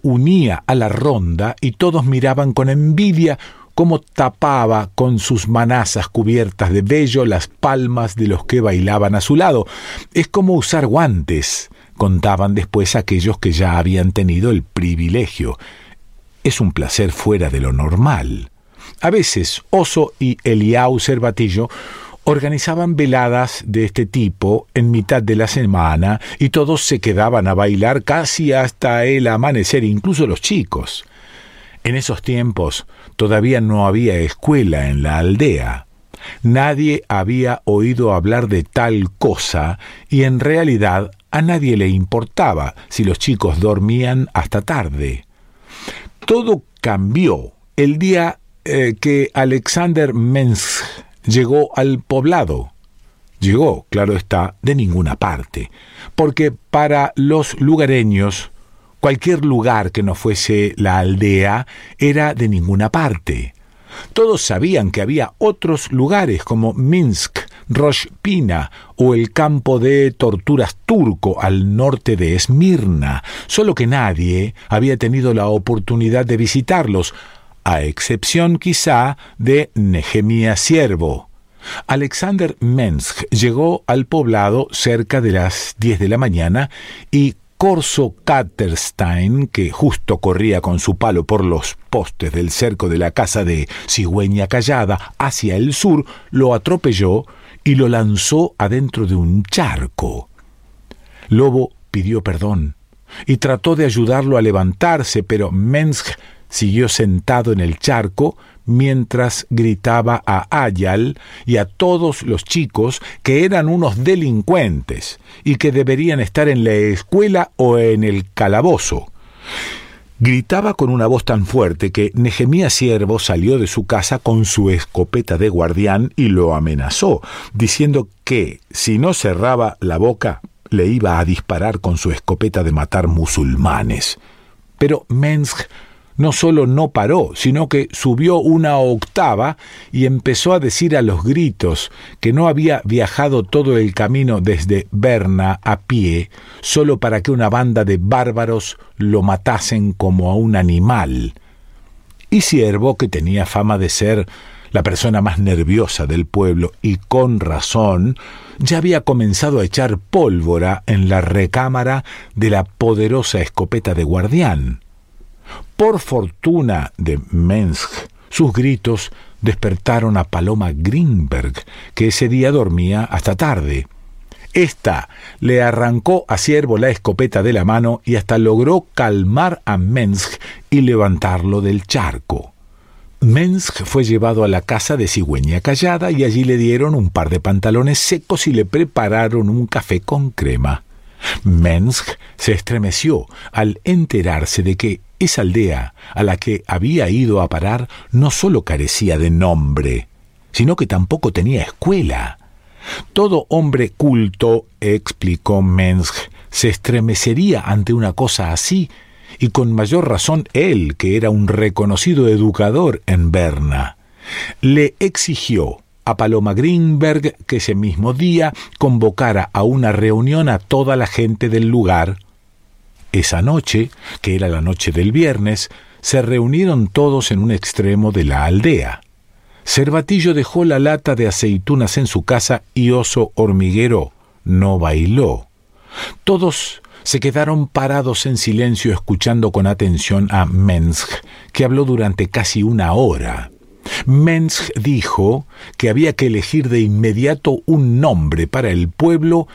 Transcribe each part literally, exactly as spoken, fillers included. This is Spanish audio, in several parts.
unía a la ronda y todos miraban con envidia cómo tapaba con sus manazas cubiertas de vello las palmas de los que bailaban a su lado. Es como usar guantes, contaban después aquellos que ya habían tenido el privilegio. Es un placer fuera de lo normal. A veces Oso y Eliau Cervatillo organizaban veladas de este tipo en mitad de la semana y todos se quedaban a bailar casi hasta el amanecer, incluso los chicos. En esos tiempos todavía no había escuela en la aldea. Nadie había oído hablar de tal cosa y en realidad a nadie le importaba si los chicos dormían hasta tarde. Todo cambió el día eh, que Alexander Mensch llegó al poblado. Llegó, claro está, de ninguna parte, porque para los lugareños cualquier lugar que no fuese la aldea era de ninguna parte. Todos sabían que había otros lugares como Minsk, Rosh Pina o el campo de torturas turco al norte de Esmirna, solo que nadie había tenido la oportunidad de visitarlos, a excepción quizá de Nehemías Siervo. Alexander Mensch llegó al poblado cerca de las diez de la mañana y Corso Katterstein, que justo corría con su palo por los postes del cerco de la casa de Cigüeña Callada hacia el sur, lo atropelló y lo lanzó adentro de un charco. Lobo pidió perdón y trató de ayudarlo a levantarse, pero Mensch siguió sentado en el charco mientras gritaba a Ayal y a todos los chicos que eran unos delincuentes y que deberían estar en la escuela o en el calabozo. Gritaba con una voz tan fuerte que Nehemías Siervo salió de su casa con su escopeta de guardián y lo amenazó, diciendo que si no cerraba la boca le iba a disparar con su escopeta de matar musulmanes. Pero Mensch no solo no paró, sino que subió una octava y empezó a decir a los gritos que no había viajado todo el camino desde Berna a pie solo para que una banda de bárbaros lo matasen como a un animal. Y Siervo, que tenía fama de ser la persona más nerviosa del pueblo y con razón, ya había comenzado a echar pólvora en la recámara de la poderosa escopeta de guardián. Por fortuna de Mensch, sus gritos despertaron a Paloma Greenberg, que ese día dormía hasta tarde. Esta le arrancó a Siervo la escopeta de la mano y hasta logró calmar a Mensch y levantarlo del charco. Mensch fue llevado a la casa de Cigüeña Callada y allí le dieron un par de pantalones secos y le prepararon un café con crema. Mensch se estremeció al enterarse de que esa aldea a la que había ido a parar no solo carecía de nombre, sino que tampoco tenía escuela. Todo hombre culto, explicó Mensch, se estremecería ante una cosa así, y con mayor razón él, que era un reconocido educador en Berna. Le exigió a Paloma Greenberg que ese mismo día convocara a una reunión a toda la gente del lugar. Esa noche, que era la noche del viernes, se reunieron todos en un extremo de la aldea. Cervatillo dejó la lata de aceitunas en su casa y Oso Hormiguero no bailó. Todos se quedaron parados en silencio escuchando con atención a Mensch, que habló durante casi una hora. Mensch dijo que había que elegir de inmediato un nombre para el pueblo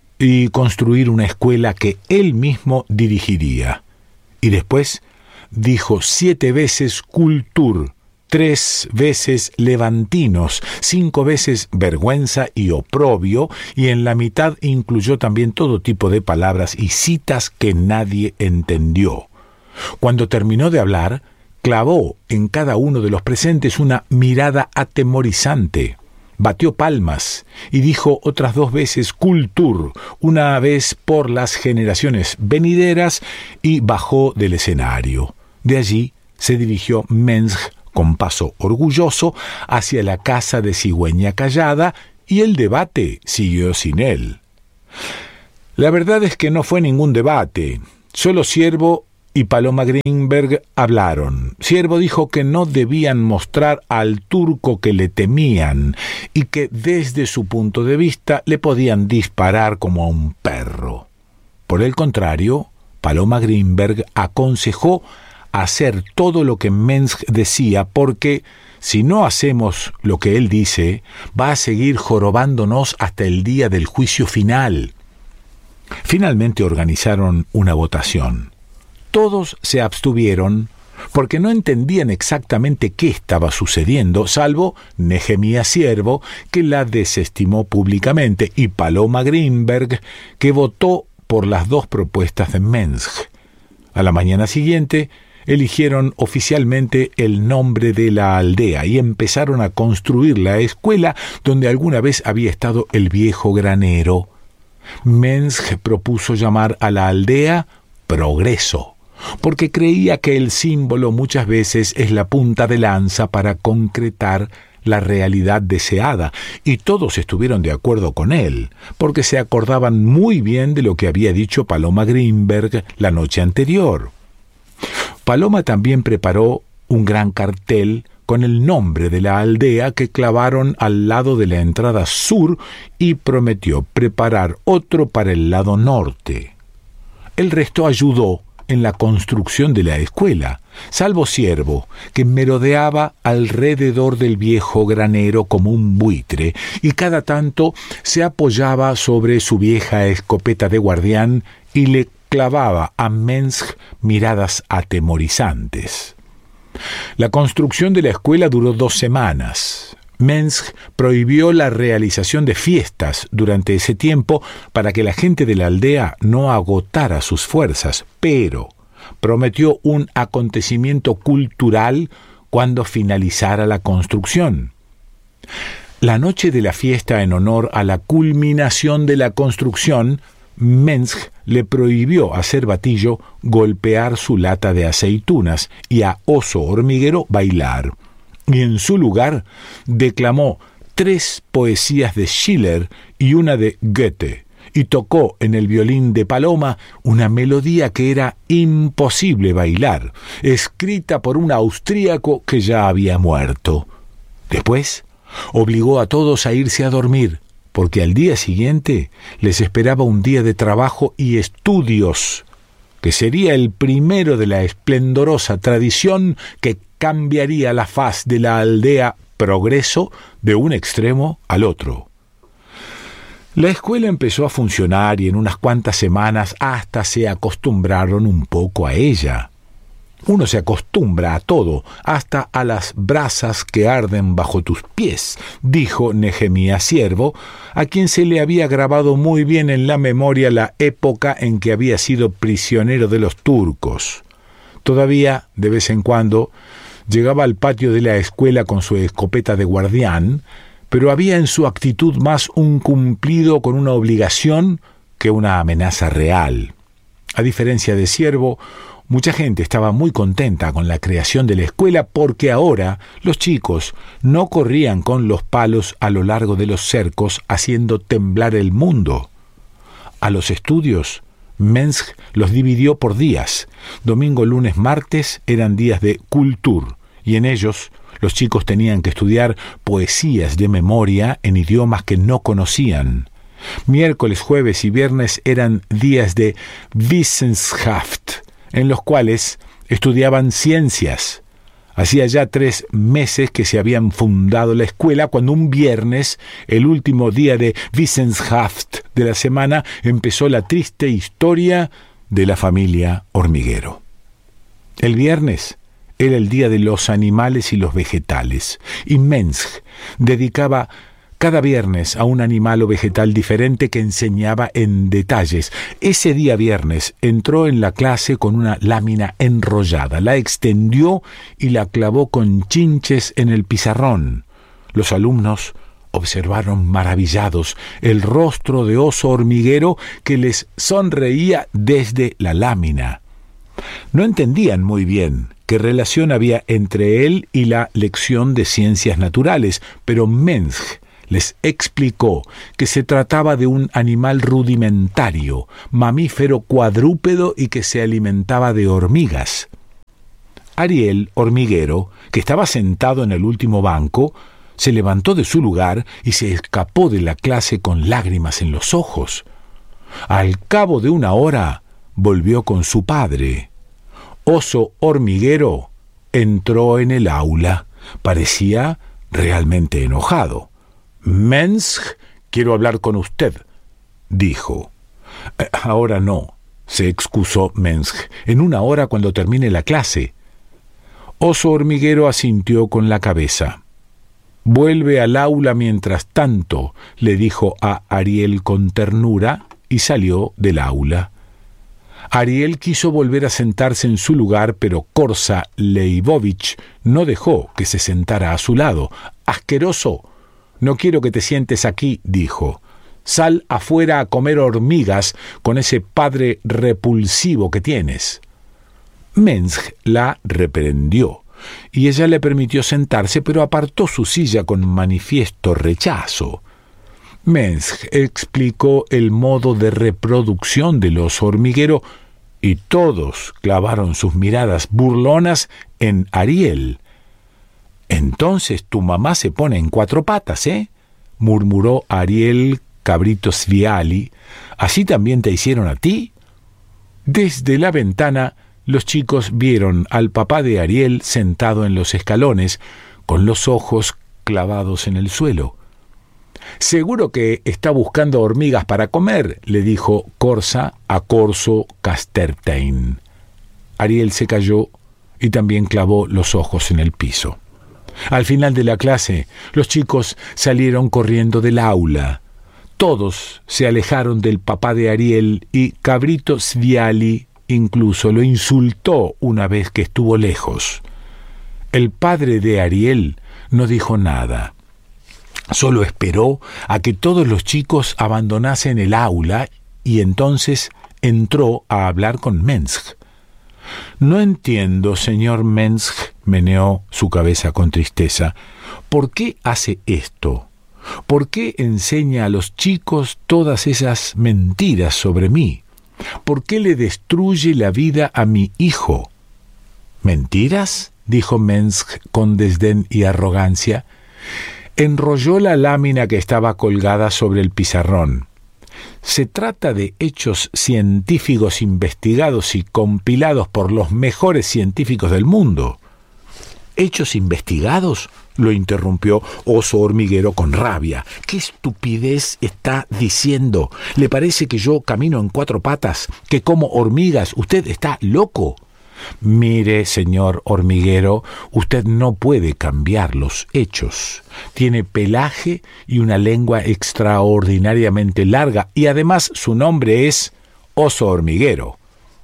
y construir una escuela que él mismo dirigiría. Y después dijo siete veces Kultur, tres veces levantinos, cinco veces vergüenza y oprobio, y en la mitad incluyó también todo tipo de palabras y citas que nadie entendió. Cuando terminó de hablar, clavó en cada uno de los presentes una mirada atemorizante. Batió palmas y dijo otras dos veces Kultur, una vez por las generaciones venideras, y bajó del escenario. De allí se dirigió Mensch con paso orgulloso hacia la casa de Cigüeña Callada y el debate siguió sin él. La verdad es que no fue ningún debate. Solo Siervo y Paloma Greenberg hablaron. Ciervo dijo que no debían mostrar al turco que le temían y que desde su punto de vista le podían disparar como a un perro. Por el contrario, Paloma Greenberg aconsejó hacer todo lo que Mensch decía porque si no hacemos lo que él dice, va a seguir jorobándonos hasta el día del juicio final. Finalmente organizaron una votación. Todos se abstuvieron porque no entendían exactamente qué estaba sucediendo, salvo Nehemías Ciervo, que la desestimó públicamente, y Paloma Greenberg, que votó por las dos propuestas de Mensch. A la mañana siguiente, eligieron oficialmente el nombre de la aldea y empezaron a construir la escuela donde alguna vez había estado el viejo granero. Mensch propuso llamar a la aldea Progreso, porque creía que el símbolo muchas veces es la punta de lanza para concretar la realidad deseada, y todos estuvieron de acuerdo con él, porque se acordaban muy bien de lo que había dicho Paloma Greenberg la noche anterior. Paloma también preparó un gran cartel con el nombre de la aldea que clavaron al lado de la entrada sur y prometió preparar otro para el lado norte. El resto ayudó en la construcción de la escuela, salvo Ciervo, que merodeaba alrededor del viejo granero como un buitre y cada tanto se apoyaba sobre su vieja escopeta de guardián y le clavaba a Mensch miradas atemorizantes. La construcción de la escuela duró dos semanas. Mensch prohibió la realización de fiestas durante ese tiempo para que la gente de la aldea no agotara sus fuerzas, pero prometió un acontecimiento cultural cuando finalizara la construcción. La noche de la fiesta en honor a la culminación de la construcción, Mensch le prohibió a Cervatillo golpear su lata de aceitunas y a Oso Hormiguero bailar, y en su lugar declamó tres poesías de Schiller y una de Goethe, y tocó en el violín de Paloma una melodía que era imposible bailar, escrita por un austríaco que ya había muerto. Después obligó a todos a irse a dormir, porque al día siguiente les esperaba un día de trabajo y estudios, que sería el primero de la esplendorosa tradición que cambiaría la faz de la aldea Progreso de un extremo al otro. La escuela empezó a funcionar y en unas cuantas semanas hasta se acostumbraron un poco a ella. Uno se acostumbra a todo, hasta a las brasas que arden bajo tus pies, dijo Nehemías Ciervo, a quien se le había grabado muy bien en la memoria la época en que había sido prisionero de los turcos. Todavía, de vez en cuando, llegaba al patio de la escuela con su escopeta de guardián, pero había en su actitud más un cumplido con una obligación que una amenaza real. A diferencia de Ciervo, mucha gente estaba muy contenta con la creación de la escuela porque ahora los chicos no corrían con los palos a lo largo de los cercos haciendo temblar el mundo. A los estudios, Mensch los dividió por días. Domingo, lunes, martes eran días de Kultur y en ellos los chicos tenían que estudiar poesías de memoria en idiomas que no conocían. Miércoles, jueves y viernes eran días de Wissenschaft, en los cuales estudiaban ciencias. Hacía ya tres meses que se habían fundado la escuela cuando un viernes, el último día de Wissenschaft de la semana, empezó la triste historia de la familia Hormiguero. El viernes era el día de los animales y los vegetales, y Mensch dedicaba cada viernes a un animal o vegetal diferente que enseñaba en detalles. Ese día viernes entró en la clase con una lámina enrollada, la extendió y la clavó con chinches en el pizarrón. Los alumnos observaron maravillados el rostro de Oso Hormiguero que les sonreía desde la lámina. No entendían muy bien qué relación había entre él y la lección de ciencias naturales, pero Mensch les explicó que se trataba de un animal rudimentario, mamífero cuadrúpedo y que se alimentaba de hormigas. Ariel, hormiguero, que estaba sentado en el último banco, se levantó de su lugar y se escapó de la clase con lágrimas en los ojos. Al cabo de una hora, volvió con su padre. Oso hormiguero entró en el aula. Parecía realmente enojado. «Mensch, quiero hablar con usted», dijo. «Ahora no», se excusó Mensch. «En una hora cuando termine la clase». Oso hormiguero asintió con la cabeza. «Vuelve al aula mientras tanto», le dijo a Ariel con ternura, y salió del aula. Ariel quiso volver a sentarse en su lugar, pero Korza Leibovich no dejó que se sentara a su lado. «Asqueroso, no quiero que te sientes aquí», dijo. «Sal afuera a comer hormigas con ese padre repulsivo que tienes». Mensch la reprendió, y ella le permitió sentarse, pero apartó su silla con manifiesto rechazo. Mensch explicó el modo de reproducción del oso hormiguero, y todos clavaron sus miradas burlonas en Ariel. «Entonces tu mamá se pone en cuatro patas, ¿eh?», murmuró Ariel Cabrito Sviali. «¿Así también te hicieron a ti?». Desde la ventana, los chicos vieron al papá de Ariel sentado en los escalones, con los ojos clavados en el suelo. «Seguro que está buscando hormigas para comer», le dijo Korza a Corso Castertein. Ariel se calló y también clavó los ojos en el piso. Al final de la clase, los chicos salieron corriendo del aula. Todos se alejaron del papá de Ariel y Cabrito Sviali incluso lo insultó una vez que estuvo lejos. El padre de Ariel no dijo nada. Solo esperó a que todos los chicos abandonasen el aula y entonces entró a hablar con Mensch. «No entiendo, señor Mensch», meneó su cabeza con tristeza. «¿Por qué hace esto? ¿Por qué enseña a los chicos todas esas mentiras sobre mí? ¿Por qué le destruye la vida a mi hijo?» «¿Mentiras?», dijo Mensch con desdén y arrogancia. Enrolló la lámina que estaba colgada sobre el pizarrón. «Se trata de hechos científicos investigados y compilados por los mejores científicos del mundo». «¿Hechos investigados?», lo interrumpió Oso Hormiguero con rabia. «¿Qué estupidez está diciendo? ¿Le parece que yo camino en cuatro patas? ¿Que como hormigas? ¿Usted está loco?» «Mire, señor hormiguero, usted no puede cambiar los hechos. Tiene pelaje y una lengua extraordinariamente larga, y además su nombre es Oso Hormiguero.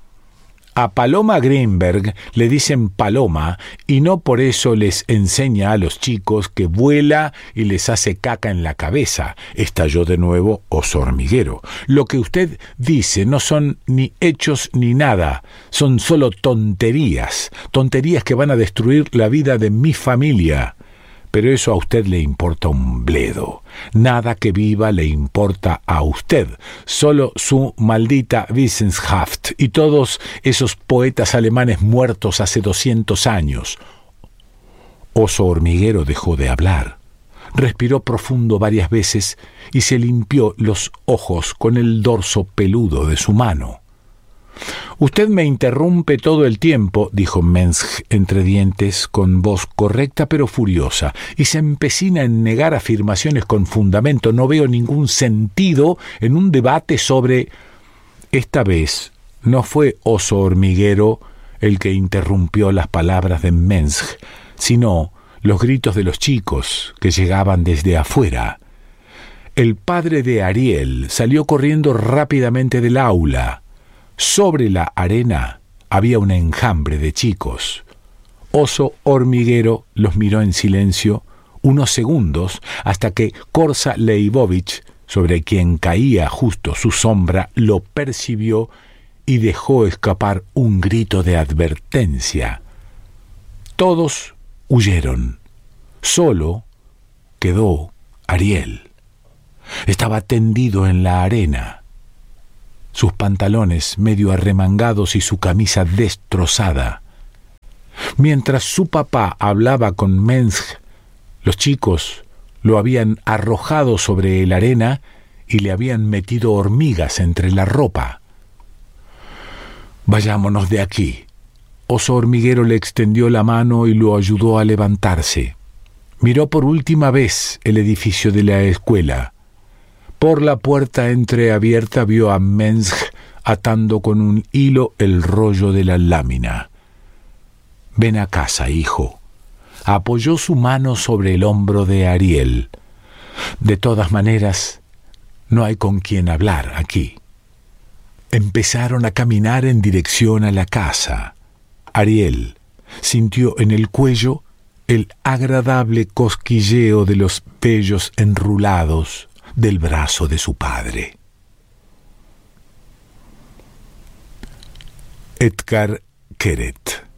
A Paloma Greenberg le dicen Paloma, y no por eso les enseña a los chicos que vuela y les hace caca en la cabeza», estalló de nuevo Oso Hormiguero. «Lo que usted dice no son ni hechos ni nada, son solo tonterías, tonterías que van a destruir la vida de mi familia. Pero eso a usted le importa un bledo. Nada que viva le importa a usted. Solo su maldita Wissenschaft y todos esos poetas alemanes muertos hace doscientos años». Oso Hormiguero dejó de hablar. Respiró profundo varias veces y se limpió los ojos con el dorso peludo de su mano. «Usted me interrumpe todo el tiempo», dijo Mensch entre dientes, con voz correcta pero furiosa, «y se empecina en negar afirmaciones con fundamento. No veo ningún sentido en un debate sobre...». Esta vez no fue Oso Hormiguero el que interrumpió las palabras de Mensch, sino los gritos de los chicos que llegaban desde afuera. El padre de Ariel salió corriendo rápidamente del aula. Sobre la arena había un enjambre de chicos. Oso Hormiguero los miró en silencio unos segundos hasta que Korza Leibovich, sobre quien caía justo su sombra, lo percibió y dejó escapar un grito de advertencia. Todos huyeron. Solo quedó Ariel. Estaba tendido en la arena, sus pantalones medio arremangados y su camisa destrozada. Mientras su papá hablaba con Menzj, los chicos lo habían arrojado sobre la arena y le habían metido hormigas entre la ropa. «Vayámonos de aquí». Oso Hormiguero le extendió la mano y lo ayudó a levantarse. Miró por última vez el edificio de la escuela. Por la puerta entreabierta vio a Menzj atando con un hilo el rollo de la lámina. «Ven a casa, hijo». Apoyó su mano sobre el hombro de Ariel. «De todas maneras, no hay con quien hablar aquí». Empezaron a caminar en dirección a la casa. Ariel sintió en el cuello el agradable cosquilleo de los vellos enrulados del brazo de su padre. Edgar Queret.